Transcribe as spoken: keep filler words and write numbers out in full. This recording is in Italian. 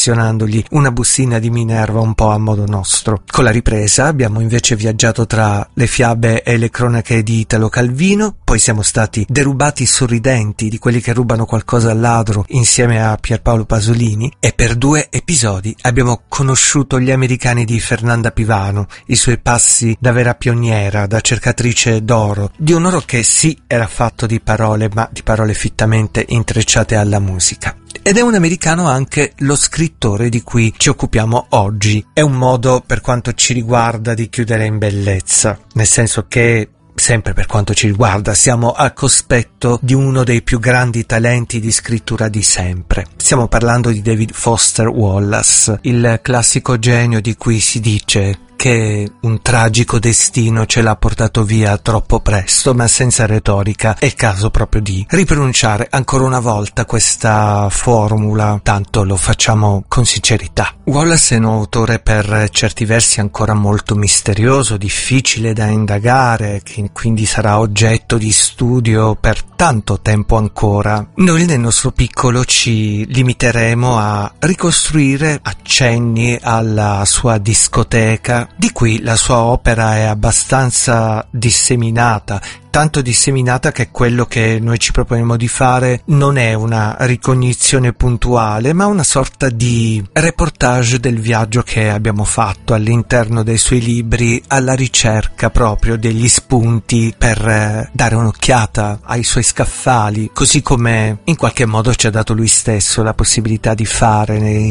collezionandogli una bustina di Minerva un po' a modo nostro. Con la ripresa abbiamo invece viaggiato tra le fiabe e le cronache di Italo Calvino, poi siamo stati derubati sorridenti di quelli che rubano qualcosa al ladro insieme a Pierpaolo Pasolini, e per due episodi abbiamo conosciuto gli americani di Fernanda Pivano, i suoi passi da vera pioniera, da cercatrice d'oro, di un oro che sì era fatto di parole, ma di parole fittamente intrecciate alla musica. Ed è un americano anche lo scrittore di cui ci occupiamo oggi. È un modo, per quanto ci riguarda, di chiudere in bellezza, nel senso che, sempre per quanto ci riguarda, siamo al cospetto di uno dei più grandi talenti di scrittura di sempre. Stiamo parlando di David Foster Wallace, il classico genio di cui si dice che un tragico destino ce l'ha portato via troppo presto, ma senza retorica è il caso proprio di ripronunciare ancora una volta questa formula, tanto lo facciamo con sincerità. Wallace è un autore per certi versi ancora molto misterioso, difficile da indagare, che quindi sarà oggetto di studio per tanto tempo ancora. Noi nel nostro piccolo ci limiteremo a ricostruire accenni alla sua discoteca. Di qui la sua opera è abbastanza disseminata, tanto disseminata che quello che noi ci proponiamo di fare non è una ricognizione puntuale, ma una sorta di reportage del viaggio che abbiamo fatto all'interno dei suoi libri, alla ricerca proprio degli spunti per eh, dare un'occhiata ai suoi scaffali, così come in qualche modo ci ha dato lui stesso la possibilità di fare nei